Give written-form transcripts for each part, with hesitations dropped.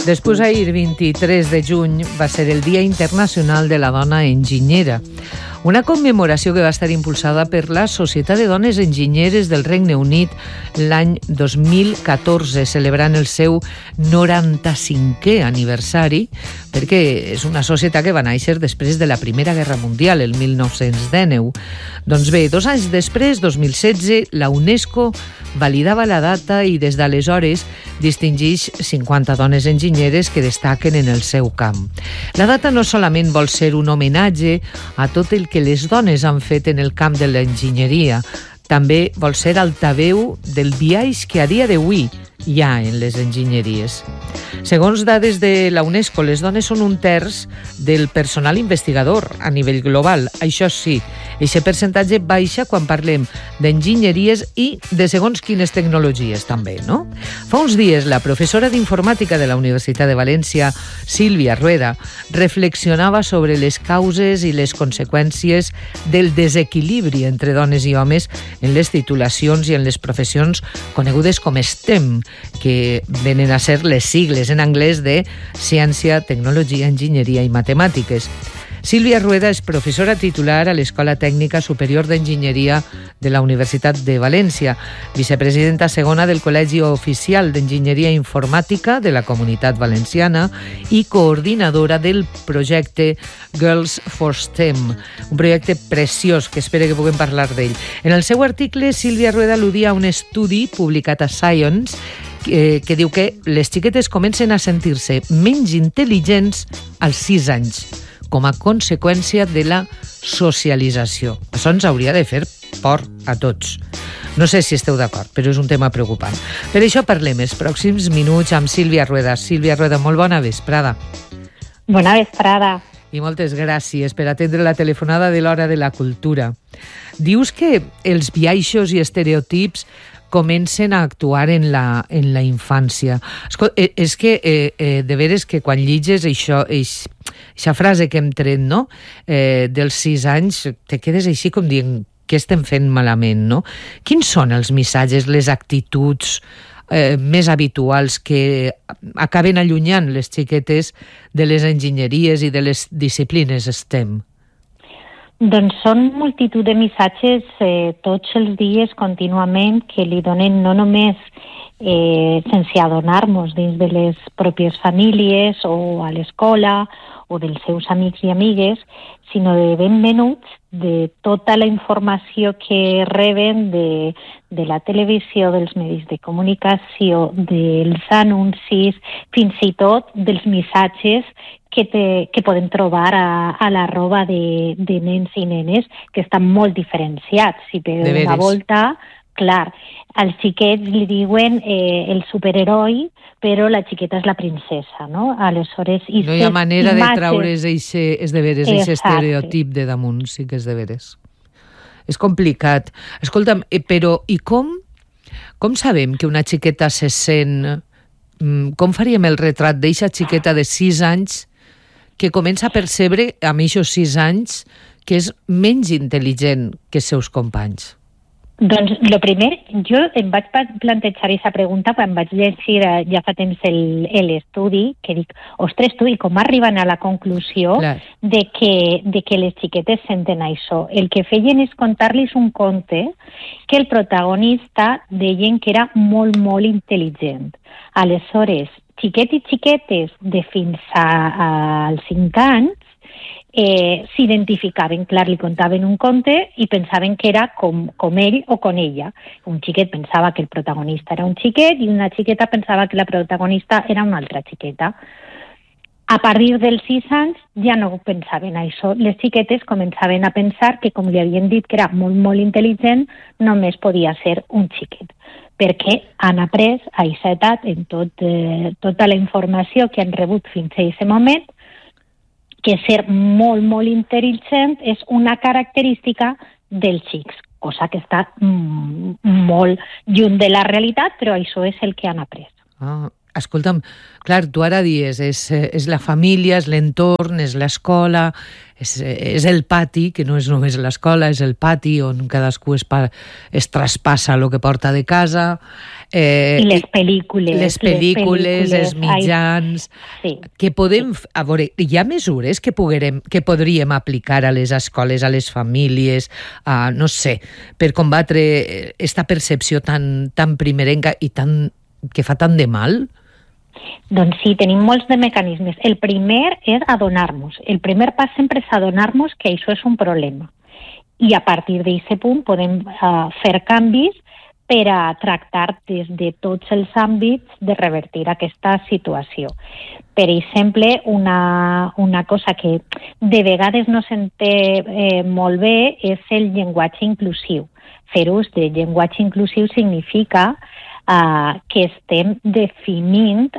Després, ahir, 23 de juny, va ser el Dia Internacional de la Dona Enginyera, una commemoració que va estar impulsada per la Societat de Dones Enginyeres del Regne Unit l'any 2014, celebrant el seu 95è aniversari, perquè és una societat que va néixer després de la Primera Guerra Mundial, el 1919. Doncs bé, 2 anys després, 2016, la UNESCO validava la data i des d'aleshores distingeix 50 dones enginyeres que destaquen en el seu camp. La data no solament vol ser un homenatge a tot el que les dones han fet en el camp de l'enginyeria, també vol ser altaveu del biaix que a dia d'avui hi ha en les enginyeries. Segons dades de la UNESCO, les dones són 1/3 del personal investigador a nivell global. Això sí, aquest percentatge baixa quan parlem d'enginyeries i de segons quines tecnologies també, no? Fa uns dies, la professora d'informàtica de la Universitat de València, Sílvia Rueda, reflexionava sobre les causes i les conseqüències del desequilibri entre dones i homes en les titulacions i en les professions conegudes com STEM, que venen a ser les sigles en anglès de Ciència, Tecnologia, Enginyeria i Matemàtiques. Sílvia Rueda és professora titular a l'Escola Tècnica Superior d'Enginyeria de la Universitat de València, vicepresidenta segona del Col·legi Oficial d'Enginyeria Informàtica de la Comunitat Valenciana i coordinadora del projecte Girls for STEM, un projecte preciós que espero que puguem parlar d'ell. En el seu article, Sílvia Rueda al·ludia a un estudi publicat a Science que diu que les xiquetes comencen a sentir-se menys intel·ligents als 6 anys, com a conseqüència de la socialització. Això ens hauria de fer por a tots. No sé si esteu d'acord, però és un tema preocupant. Per això parlem els pròxims minuts amb Sílvia Rueda. Sílvia Rueda, molt bona vesprada. Bona vesprada. I moltes gràcies per atendre la telefonada de l'Hora de la Cultura. Dius que els biaixos i estereotips comencen a actuar en la infància. És que de veres que quan lliges aquesta frase que hem tret, no? Dels 6 anys, te quedes així com dient què estem fent malament, no? Quins són els missatges, les actituds més habituals que acaben allunyant les xiquetes de les enginyeries i de les disciplines STEM? Doncs són multitud de missatges tots els dies contínuament que li donen no només sense adonar-nos dins de les pròpies famílies o a l'escola o dels seus amics i amigues, sinó de ben menuts de tota la informació que reben de la televisió, dels medis de comunicació, dels anuncis, fins i tot dels missatges que podem trobar a la roba de nens i nenes, que estan molt diferenciats. Si per una volta, clar, als xiquets li diuen el superheroi, però la xiqueta és la princesa, no? Aleshores, no hi ha manera de traure's és de veres, aquest estereotip de damunt, sí que és de veres. És complicat. Escolta'm, però i com sabem que una xiqueta se sent... Com faríem el retrat d'eixa xiqueta de 6 anys que comença a percebre, amb aquests 6 anys, que és menys intel·ligent que els seus companys? Doncs, el primer, jo em vaig plantejar aquesta pregunta quan vaig llegir ja fa temps l'estudi, que dic, ostres, tu, i com arriben a la conclusió de que les xiquetes senten això? El que feien és contar-los un conte que el protagonista deien que era molt, molt intel·ligent. Aleshores, xiquets i xiquetes de fins als 5 anys s'identificaven, clar, li contaven un conte i pensaven que era com ell o com ella. Un xiquet pensava que el protagonista era un xiquet i una xiqueta pensava que la protagonista era una altra xiqueta. A partir dels 6 anys ja no pensaven això. Les xiquetes començaven a pensar que, com li havien dit que era molt, molt intel·ligent, només podia ser un xiquet, perquè han après a aquesta edat, en tota la informació que han rebut fins a aquest moment, que ser molt, molt intel·ligent és una característica dels xics, cosa que està molt lluny de la realitat, però això és el que han après. escolta'm, clar, tu ara dius, és la família, és l'entorn, és l'escola, és el pati, que no és només l'escola, és el pati on cadascú es traspassa el que porta de casa. I les pel·lícules. Les pel·lícules, els mitjans... Sí. Que podem... A veure, hi ha mesures que podríem aplicar a les escoles, a les famílies, no sé, per combatre esta percepció tan primerenca i que fa tant de mal? Doncs sí, tenim molts de mecanismes. El primer és adonar-nos. El primer pas sempre és adonar-nos que això és un problema. I a partir d'aquest punt podem fer canvis per a tractar des de tots els àmbits de revertir aquesta situació. Per exemple, una cosa que de vegades no s'entén molt bé és el llenguatge inclusiu. Fer ús de llenguatge inclusiu significa que estem definint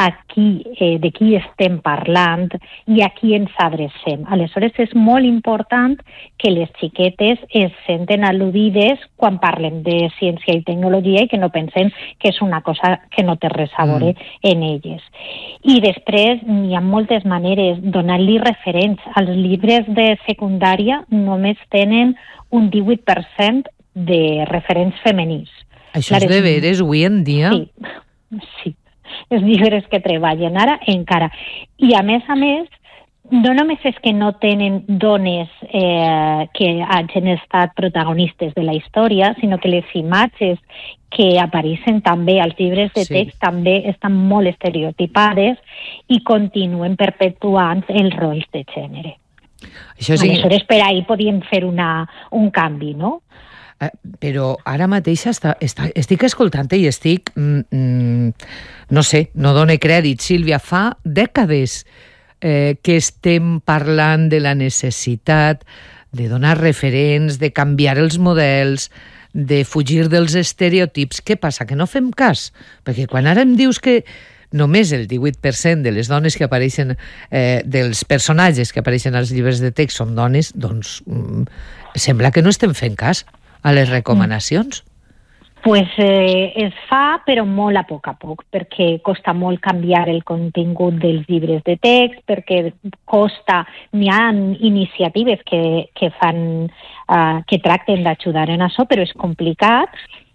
de qui estem parlant i a qui ens adrecem. Aleshores, és molt important que les xiquetes es senten al·ludides quan parlem de ciència i tecnologia i que no pensen que és una cosa que no té res a veure en elles. I després hi ha moltes maneres, donant-li referents. Els llibres de secundària només tenen un 18% de referents femenins. Això és de veres avui en dia? Sí. Els llibres que treballen ara encara. I a més, no només és que no tenen dones que hagin estat protagonistes de la història, sinó que les imatges que apareixen també als llibres de text també estan molt estereotipades i continuen perpetuant els rols de gènere. Aleshores, per ahí podíem fer un canvi, no? Però ara mateix estic escoltant i estic, no sé, no done crèdit, Sílvia, fa dècades que estem parlant de la necessitat de donar referents, de canviar els models, de fugir dels estereotips. Què passa, que no fem cas? Perquè quan ara em dius que només el 18% de les dones que apareixen, dels personatges que apareixen als llibres de text són dones, doncs sembla que no estem fent cas a les recomanacions. Pues es fa, però molt a poc, perquè costa molt canviar el contingut dels llibres de text, perquè n'hi ha iniciatives que fan, que tracten d'ajudar en això, però és complicat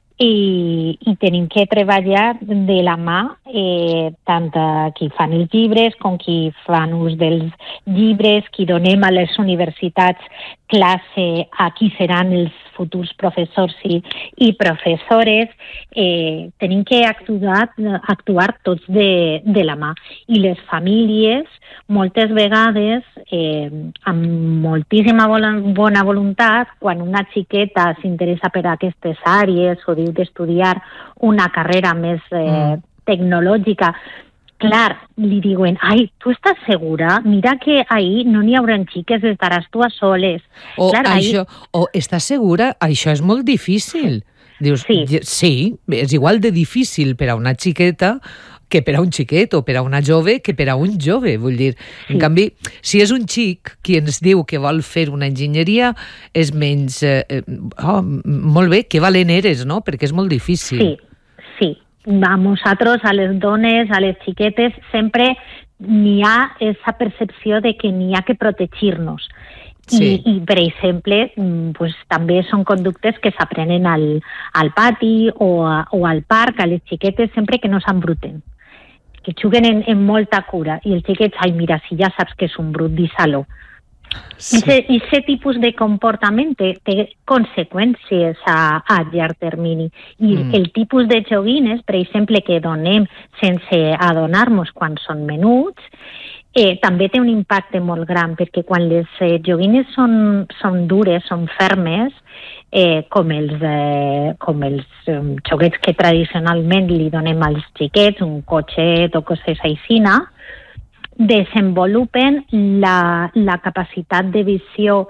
i tenim que treballar de la mà tant qui fan els llibres com qui fan ús dels llibres, qui donem a les universitats classe a qui seran els futurs professors i professores. Tenim que actuar tots de la mà. I les famílies, moltes vegades, amb moltíssima bona voluntat, quan una xiqueta s'interessa per aquestes àrees o diu d'estudiar una carrera més tecnològica, clar, li diuen, ai, tu estàs segura? Mira que ahir no n'hi haurà xiques, estaràs tu a soles. Estàs segura? Això és molt difícil. Dius, sí, és igual de difícil per a una xiqueta que per a un xiquet o per a una jove que per a un jove, vull dir. En canvi, si és un xic qui ens diu que vol fer una enginyeria, és menys... molt bé, que valent eres, no? Perquè és molt difícil. Sí. A nosaltres, a les dones, a les xiquetes, sempre n'hi ha aquesta percepció de que n'hi ha que protegir-nos. I per exemple, pues, també són conductes que s'aprenen al pati o al parc, a les xiquetes, sempre que no s'embruten, que juguen en molta cura. I els xiquets, ai, mira, si ja saps que és un brut, deixa-lo. I aquest tipus de comportament té conseqüències a llarg termini. I el tipus de joguines, per exemple, que donem sense adonar-nos quan són menuts, també té un impacte molt gran, perquè quan les joguines són dures, són fermes, com els joguets que tradicionalment li donem als xiquets, un cotxet o coses així, desenvolupen la capacitat de visió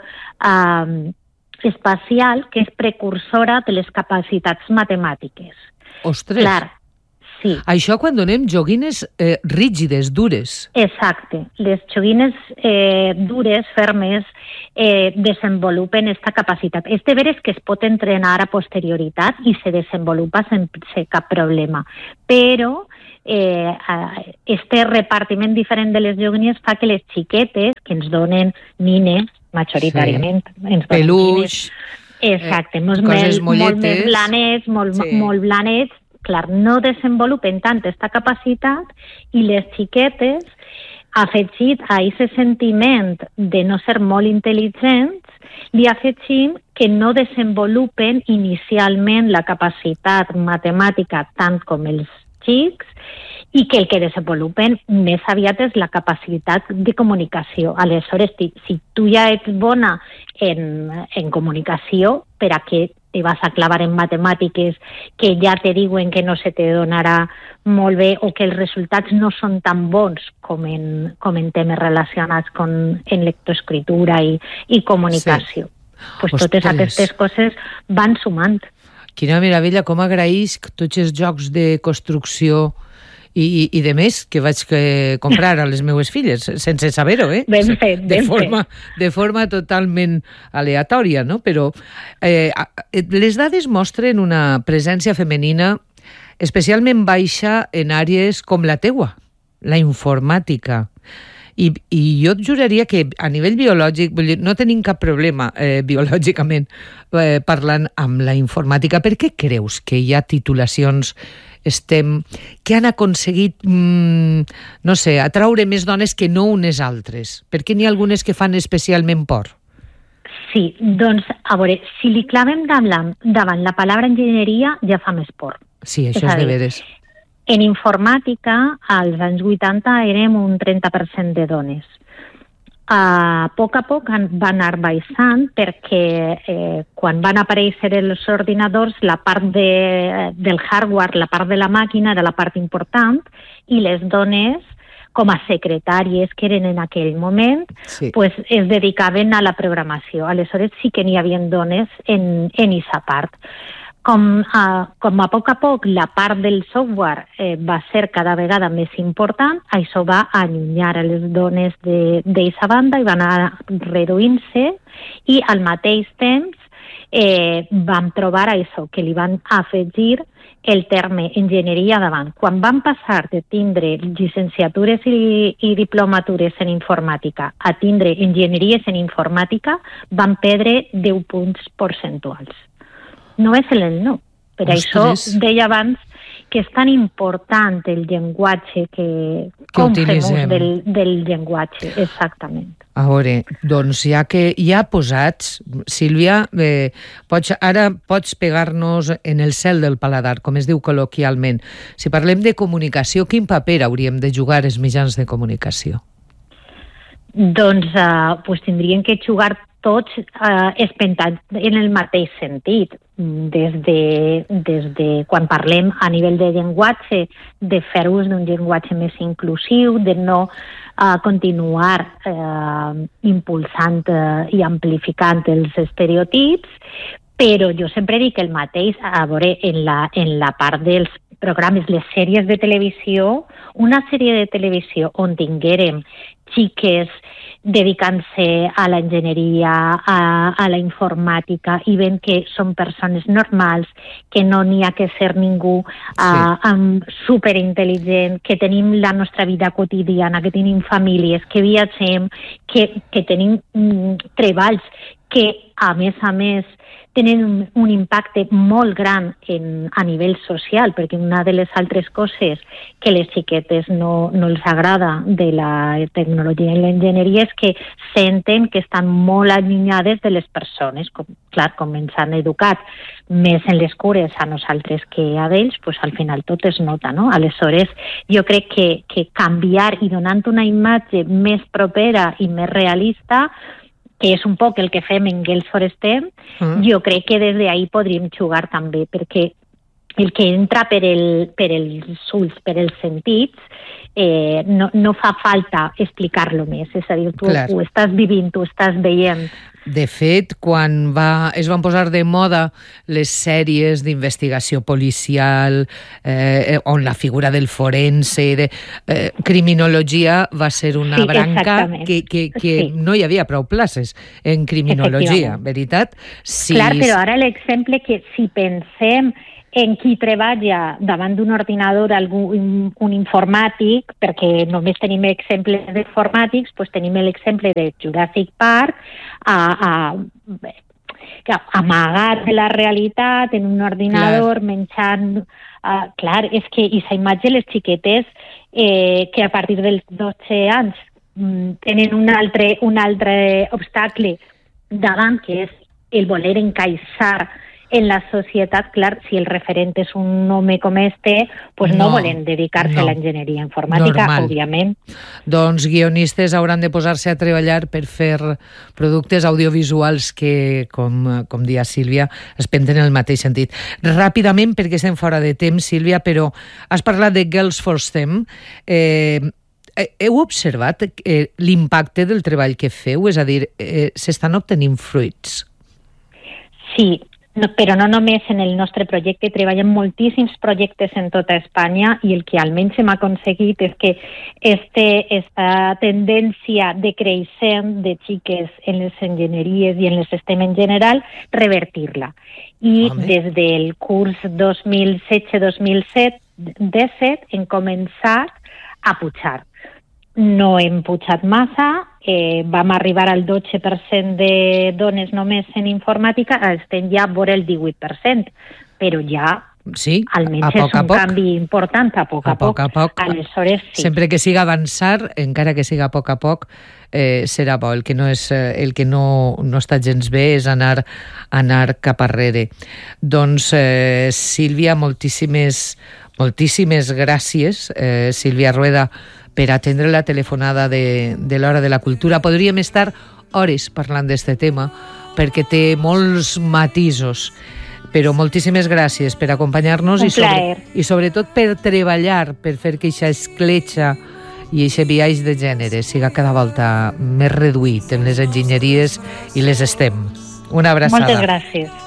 espacial, que és precursora de les capacitats matemàtiques. Ostres! Clar, sí. Això quan donem joguines rígides, dures. Exacte. Les joguines dures, fermes, desenvolupen aquesta capacitat. És de veres que es pot entrenar a posterioritat i se desenvolupa sense cap problema. Però este repartiment diferent de les joguines fa que les xiquetes, que ens donen nines, majoritàriament, ens donen peluix, exacte, molt coses més blanets, molt blanets, clar, no desenvolupen tant aquesta capacitat i les xiquetes, afegit a aquest sentiment de no ser molt intel·ligents, li afegim que no desenvolupen inicialment la capacitat matemàtica tant com els xics i que el que desenvolupen més aviat és la capacitat de comunicació. Aleshores, si tu ja ets bona en comunicació, per a què te vas a clavar en matemàtiques que ja te diuen que no se te donarà molt bé o que els resultats no són tan bons com en temes relacionats en lectoescritura i comunicació. Pues totes aquestes coses van sumant. Quina meravella, com agraïsc tots els jocs de construcció i de més que vaig comprar a les meues filles, sense saber-ho, Ben fet. De forma totalment aleatòria, no? Però les dades mostren una presència femenina especialment baixa en àrees com la teua, la informàtica. I jo et juraria que a nivell biològic, vull dir, no tenim cap problema biològicament parlant amb la informàtica. Per què creus que hi ha titulacions que han aconseguit, no sé, atraure més dones que no unes altres? Per què n'hi ha algunes que fan especialment por? Sí, doncs, a veure, si li clavem davant la paraula enginyeria ja fa més por. Sí, això és de veres. En informàtica, als anys 80 érem un 30% de dones. A poc van anar baixant perquè quan van aparèixer els ordinadors, la part del hardware, la part de la màquina era la part important i les dones, com a secretàries que eren en aquell moment, pues, es dedicaven a la programació. Aleshores sí que n'hi havia dones en aquesta part. Com a poc la part del software va ser cada vegada més important, això va allunyar a les dones d'aquesta banda i va anar reduint-se i al mateix temps vam trobar això, que li van afegir el terme enginyeria davant. Quan van passar de tindre llicenciatures i diplomatures en informàtica a tindre enginyeries en informàtica, van perdre 10 punts percentuals. No és no. Per això deia abans que és tan important el llenguatge com fem ús del llenguatge, exactament. A veure, doncs ja que ja posats, Sílvia, ara pots pegar-nos en el cel del paladar, com es diu col·loquialment. Si parlem de comunicació, quin paper hauríem de jugar els mitjans de comunicació? Doncs tindrien que jugar tots espentats en el mateix sentit. Des de quan parlem a nivell de llenguatge, de fer ús d'un llenguatge més inclusiu, de no continuar impulsant i amplificant els estereotips, però jo sempre dic el mateix, a veure, en la part dels programes, les sèries de televisió, una sèrie de televisió on tinguérem xiques dedicant-se a l'enginyeria, a la informàtica, i veient que són persones normals, que no n'hi ha que ser ningú superintel·ligent, que tenim la nostra vida quotidiana, que tenim famílies, que viatgem, que tenim treballs que, a més, tenen un impacte molt gran a nivell social, perquè una de les altres coses que les xiquetes no els agrada de la tecnologia i l'enginyeria és que senten que estan molt allunyades de les persones. Com ens han educat més en les cures a nosaltres que a ells, al final tot es nota, no? Aleshores, jo crec que canviar i donant una imatge més propera i més realista, que és un poc el que fem en Girls for STEM, jo crec que des d'ahí podríem jugar també, perquè el que entra per els ulls, per els sentits, no fa falta explicar-lo més. És a dir, tu ho estàs vivint, tu ho estàs veient. De fet, quan es van posar de moda les sèries d'investigació policial, on la figura del forense, criminologia va ser una branca que no hi havia prou places en criminologia, veritat? Clar, però ara l'exemple que si pensem en qui treballa davant d'un ordinador un informàtic, perquè només tenim exemples d'informàtics, doncs tenim l'exemple de Jurassic Park, amagat de la realitat en un ordinador, menjant... clar, és que aquesta imatge, les xiquetes que a partir dels 12 anys tenen un altre obstacle davant, que és el voler encaixar en la societat, clar, si el referent és un home com este, pues no volen dedicar-se a l'enginyeria informàtica, òbviament. Doncs guionistes hauran de posar-se a treballar per fer productes audiovisuals que, com dia Sílvia, es penten en el mateix sentit. Ràpidament, perquè estem fora de temps, Sílvia, però has parlat de Girls for STEM. Heu observat l'impacte del treball que feu? És a dir, s'estan obtenint fruits? Sí, però no només en el nostre projecte, treballem moltíssims projectes en tota Espanya i el que almenys hem aconseguit és que esta tendència de creixent de xiques en les enginyeries i en el STEM en general, revertir-la. I des del curs 2016-2017 hem començat a pujar. No hem pujat massa, vam arribar al 12% de dones només en informàtica, estem ja vora el 18%, però ja almenys és un canvi important, a poc a poc. Aleshores, sí. Sempre que siga avançar, encara que siga a poc, serà bo. El que no està gens bé és anar cap arrere. Doncs, Sílvia, moltíssimes gràcies, Sílvia Rueda, per atendre la telefonada de l'Hora de la Cultura. Podríem estar hores parlant d'aquest tema, perquè té molts matisos. Però moltíssimes gràcies per acompanyar-nos i sobretot per treballar, per fer que aquesta escletxa i aquest biaix de gènere siga cada volta més reduït en les enginyeries i les STEM. Una abraçada. Moltes gràcies.